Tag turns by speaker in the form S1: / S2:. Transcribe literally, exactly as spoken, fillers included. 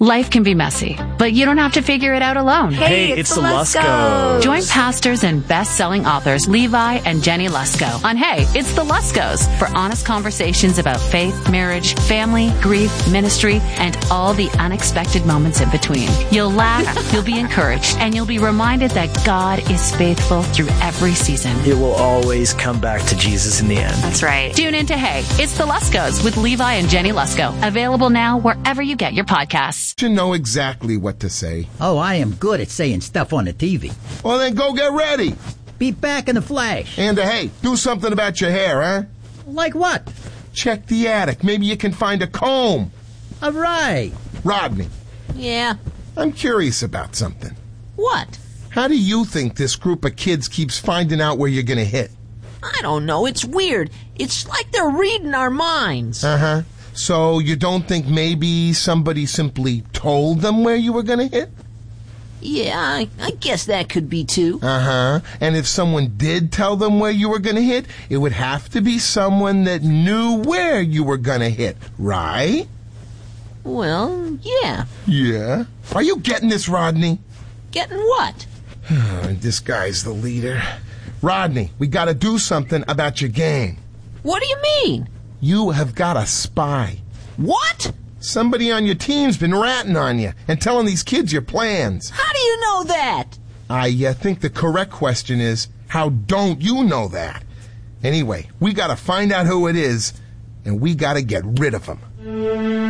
S1: Life can be messy, but you don't have to figure it out alone.
S2: Hey, it's, it's the Luskos.
S1: Join pastors and best-selling authors Levi and Jenny Lusko on Hey, It's the Luskos for honest conversations about faith, marriage, family, grief, ministry, and all the unexpected moments in between. You'll laugh, you'll be encouraged, and you'll be reminded that God is faithful through every season.
S2: It will always come back to Jesus in the end.
S1: That's right. Tune in to Hey, It's the Luskos with Levi and Jenny Lusko. Available now wherever you get your podcasts.
S3: You know exactly what to say.
S4: Oh, I am good at saying stuff on the T V.
S3: Well, then go get ready.
S4: Be back in a flash.
S3: And, uh, hey, do something about your hair, huh?
S4: Like what?
S3: Check the attic. Maybe you can find a comb.
S4: All right.
S3: Rodney.
S5: Yeah?
S3: I'm curious about something.
S5: What?
S3: How do you think this group of kids keeps finding out where you're going to hit?
S5: I don't know. It's weird. It's like they're reading our minds.
S3: Uh-huh. So you don't think maybe somebody simply told them where you were going to hit?
S5: Yeah, I, I guess that could be too.
S3: Uh-huh. And if someone did tell them where you were going to hit, it would have to be someone that knew where you were going to hit, right?
S5: Well, yeah.
S3: Yeah? Are you getting this, Rodney?
S5: Getting what?
S3: This guy's the leader. Rodney, we got to do something about your game.
S5: What do you mean?
S3: You have got a spy.
S5: What?
S3: Somebody on your team's been ratting on you and telling these kids your plans.
S5: How do you know that?
S3: I uh, think the correct question is, how don't you know that? Anyway, we got to find out who it is, and we got to get rid of him.